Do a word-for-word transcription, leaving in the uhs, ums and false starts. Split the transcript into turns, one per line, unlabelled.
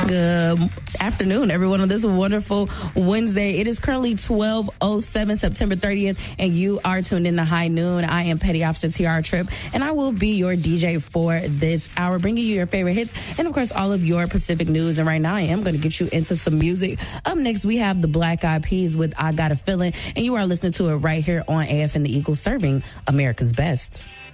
Good afternoon, everyone, on this wonderful Wednesday. It is currently twelve oh seven, September thirtieth, and you are tuned in to High Noon. I am Petty Officer T R Tripp, and I will be your D J for this hour, bringing you your favorite hits and, of course, all of your Pacific news. And right now, I am going to get you into some music. Up next, we have the Black Eyed Peas with I Got a Feeling, and you are listening to it right here on A F N The Eagle, serving America's best.